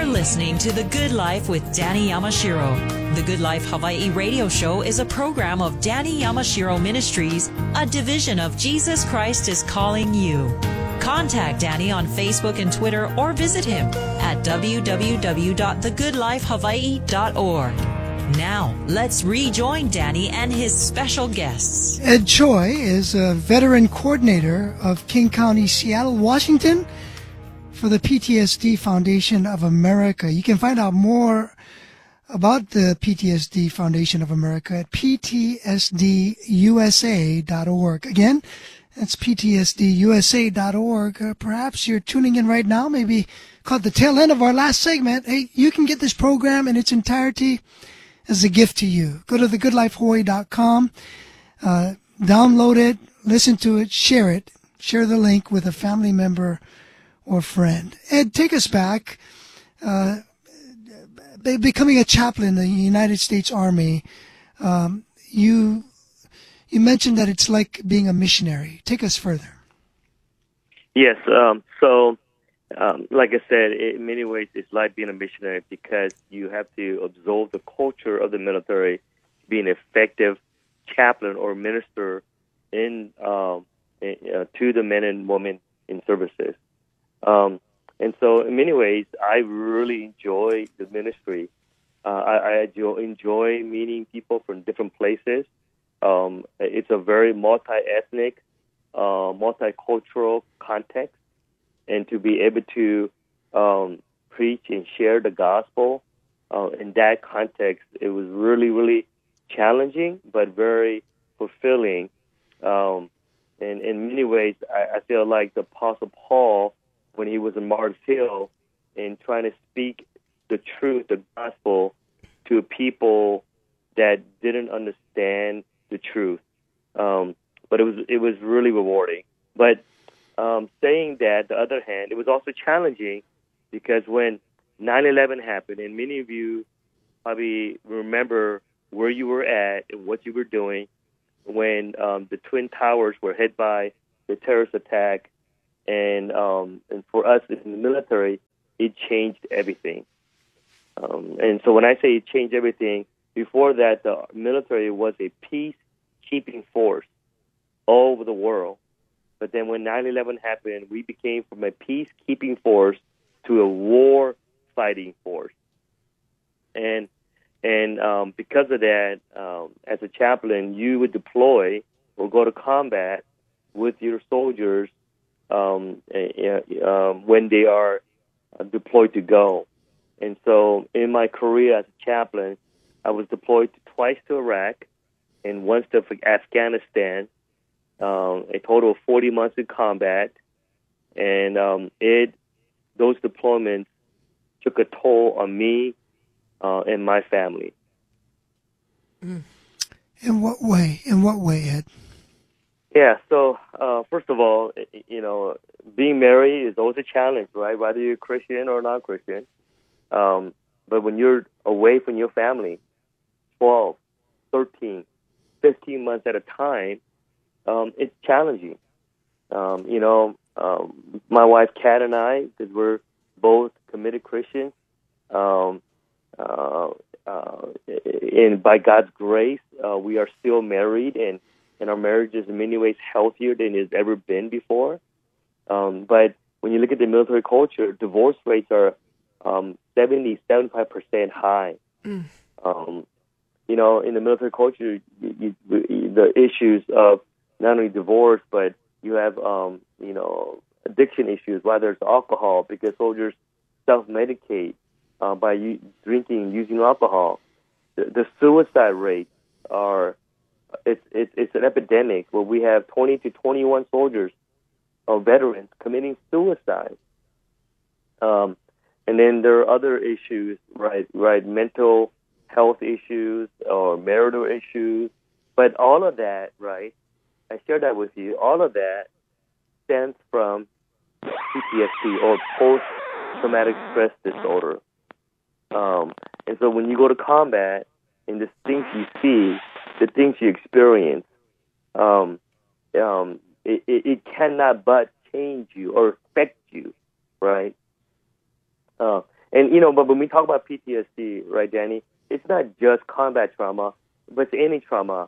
You're listening to The Good Life with Danny Yamashiro. The Good Life Hawaii radio show is a program of Danny Yamashiro Ministries, a division of Jesus Christ is Calling You. Contact Danny on Facebook and Twitter or visit him at www.thegoodlifehawaii.org. Now, let's rejoin Danny and his special guests. Ed Choi is a veteran coordinator of King County, Seattle, Washington, for the PTSD Foundation of America. You can find out more about the PTSD Foundation of America at ptsdusa.org. Again, that's ptsdusa.org. Perhaps you're tuning in right now, maybe caught the tail end of our last segment. Hey, you can get this program in its entirety as a gift to you. Go to thegoodlifehawaii.com, download it, listen to it, share the link with a family member or friend. Ed, take us back. Becoming a chaplain in the United States Army, you mentioned that it's like being a missionary. Take us further. Yes. Like I said, in many ways, it's like being a missionary because you have to absorb the culture of the military, be an effective chaplain or minister to the men and women in services. And so, in many ways, I really enjoy the ministry. I enjoy meeting people from different places. It's a very multi-ethnic, multicultural context. And to be able to preach and share the gospel in that context, it was really, really challenging, but very fulfilling. And in many ways, I feel like the Apostle Paul, when he was in Mars Hill, and trying to speak the truth, the gospel, to people that didn't understand the truth. But it was really rewarding. But saying that, the other hand, it was also challenging because when 9/11 happened, and many of you probably remember where you were at and what you were doing when the Twin Towers were hit by the terrorist attack, and for us in the military, it changed everything. And so when I say it changed everything, before that, the military was a peacekeeping force all over the world. But then when 9/11 happened, we became from a peacekeeping force to a war-fighting force. And because of that, as a chaplain, you would deploy or go to combat with your soldiers when they are deployed to go. And so in my career as a chaplain, I was deployed twice to Iraq and once to Afghanistan, a total of 40 months in combat. And those deployments took a toll on me and my family. In what way? In what way, Ed? Yeah, so first of all, being married is always a challenge, right? Whether you're Christian or non-Christian. But when you're away from your family, 12, 13, 15 months at a time, it's challenging. My wife Kat and I, because we're both committed Christians, and by God's grace, we are still married, and our marriage is in many ways healthier than it's ever been before. But when you look at the military culture, divorce rates are 70-75% high. In the military culture, the issues of not only divorce, but you have addiction issues, whether it's alcohol, because soldiers self-medicate by drinking and using alcohol. The suicide rates it's an epidemic where we have 20 to 21 soldiers or veterans committing suicide. And then there are other issues, right, mental health issues or marital issues. But all of that, right, I shared that with you, all of that stems from PTSD or post-traumatic stress disorder. And so when you go to combat and the things you see, the things you experience, it cannot but change you or affect you, right? And, but when we talk about PTSD, right, Danny, it's not just combat trauma, but it's any trauma.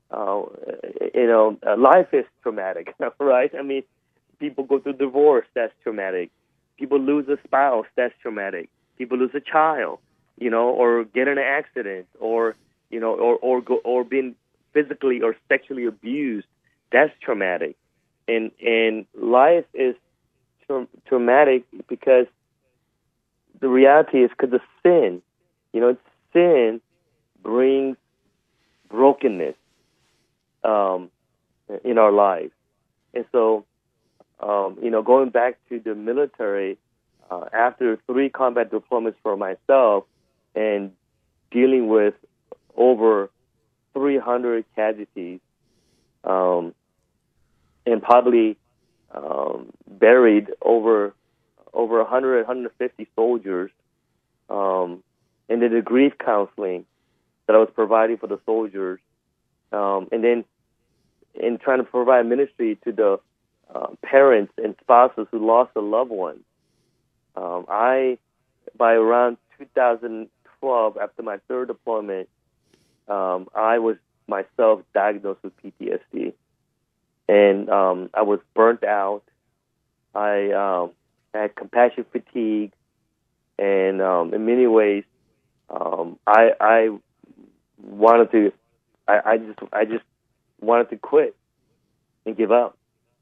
Life is traumatic, right? I mean, people go through divorce, that's traumatic. People lose a spouse, that's traumatic. People lose a child, or get in an accident, or being physically or sexually abused, that's traumatic. And life is traumatic because the reality is because of sin. Sin brings brokenness in our lives. And so, going back to the military, after 3 combat deployments for myself and dealing with over 300 casualties, and probably buried over 100, 150 soldiers, and then the grief counseling that I was providing for the soldiers, and then in trying to provide ministry to the parents and spouses who lost a loved one. By around 2012, after my 3rd deployment, I was myself diagnosed with PTSD. And I was burnt out. I had compassion fatigue, and in many ways, I wanted to. I just wanted to quit and give up.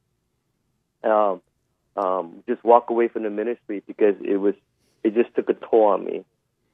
Just walk away from the ministry because it just took a toll on me.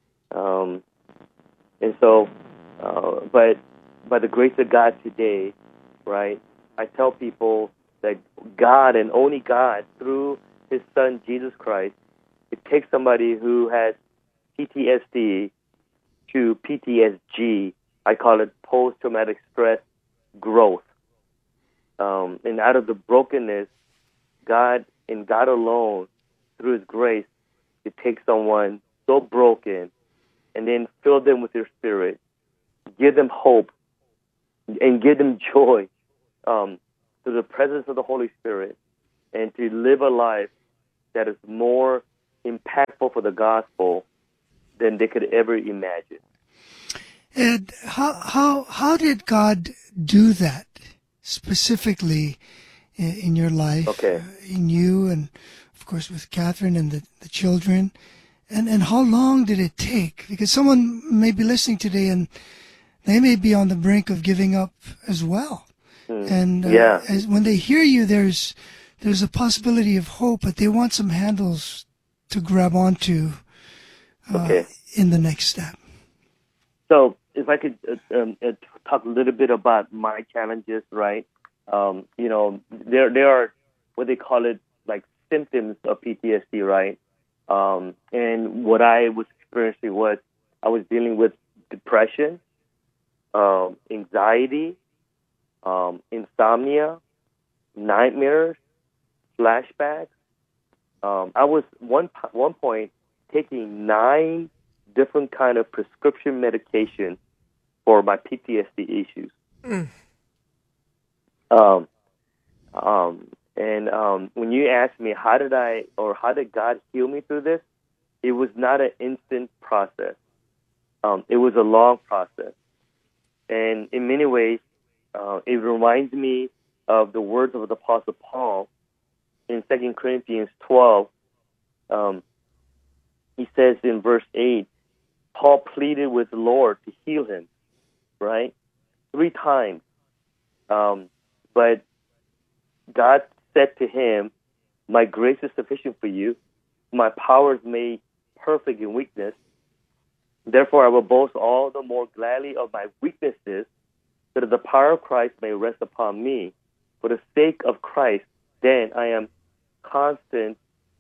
And so, but by the grace of God today, right, I tell people that God and only God, through His Son, Jesus Christ, it takes somebody who has PTSD to PTSG. I call it post-traumatic stress growth. And out of the brokenness, God and God alone, through His grace, it takes someone so broken and then fill them with your Spirit, give them hope, and give them joy through the presence of the Holy Spirit, and to live a life that is more impactful for the gospel than they could ever imagine. And how did God do that specifically in your life? Okay. In you, and of course with Catherine and the children, and how long did it take? Because someone may be listening today and they may be on the brink of giving up as well. And when they hear you, there's a possibility of hope, but they want some handles to grab onto in the next step. So if I could talk a little bit about my challenges, right? There are what they call it, like symptoms of PTSD, right? And what I was experiencing was I was dealing with depression, anxiety, insomnia, nightmares, flashbacks. I was one point taking 9 different kind of prescription medication for my PTSD issues. When you ask me how did God heal me through this, it was not an instant process. It was a long process, and in many ways, it reminds me of the words of the Apostle Paul in 2 Corinthians 12. He says in verse 8, Paul pleaded with the Lord to heal him, right? 3 times. But God said to him, my grace is sufficient for you. My power is made perfect in weakness. Therefore, I will boast all the more gladly of my weaknesses, so that the power of Christ may rest upon me. For the sake of Christ, then I am content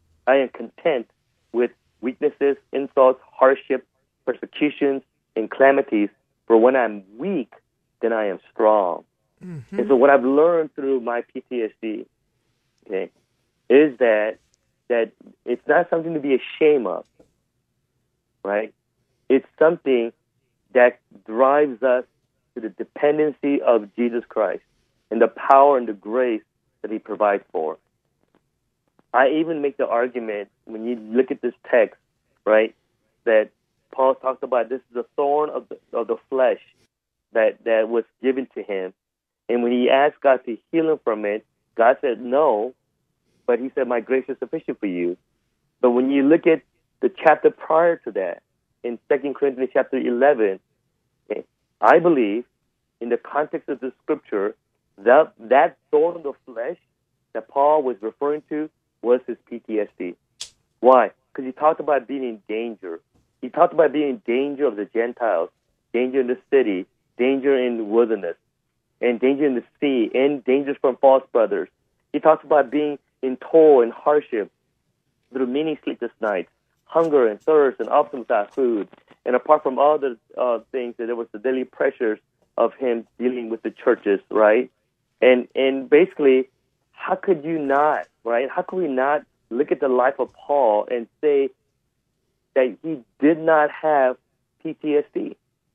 with weaknesses, insults, hardship, persecutions, and calamities. For when I'm weak, then I am strong. Mm-hmm. And so what I've learned through my PTSD, is that it's not something to be ashamed of, right? It's something that drives us to the dependency of Jesus Christ and the power and the grace that He provides for. I even make the argument, when you look at this text, right, that Paul talks about this is a thorn of the flesh that was given to him. And when he asked God to heal him from it, God said no, but he said, my grace is sufficient for you. But when you look at the chapter prior to that, in 2 Corinthians chapter 11, I believe, in the context of the scripture, that thorn of the flesh that Paul was referring to was his PTSD. Why? Because he talked about being in danger. He talked about being in danger of the Gentiles, danger in the city, danger in the wilderness, and danger in the sea, and dangers from false brothers. He talks about being in toil and hardship through many sleepless nights, hunger and thirst and often without food. And apart from all the things, that there was the daily pressures of him dealing with the churches, right? And basically, how could you not, right? How could we not look at the life of Paul and say that he did not have PTSD?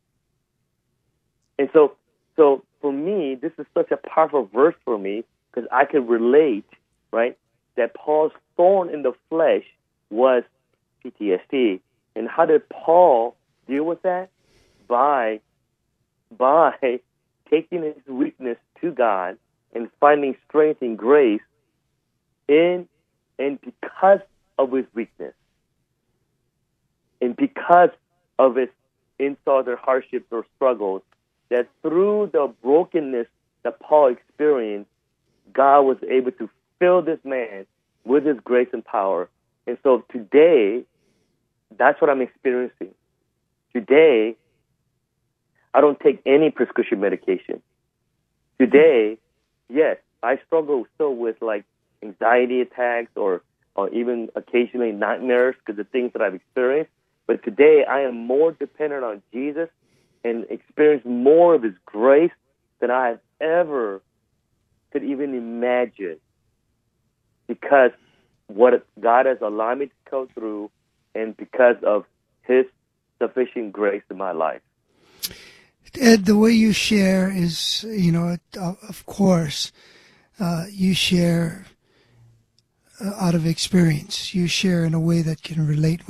And so for me, this is such a powerful verse for me because I can relate, right, that Paul's thorn in the flesh was PTSD. And how did Paul deal with that? By taking his weakness to God and finding strength and grace in and because of his weakness. And because of his insults or hardships or struggles, that through the brokenness that Paul experienced, God was able to fill this man with his grace and power. And so today, that's what I'm experiencing. Today, I don't take any prescription medication. Today, yes, I struggle still with like anxiety attacks or even occasionally nightmares because of things that I've experienced. But today, I am more dependent on Jesus and experience more of his grace than I have ever could even imagine, because what God has allowed me to go through and because of his sufficient grace in my life. Ed, the way you share is, of course, you share out of experience. You share in a way that can relate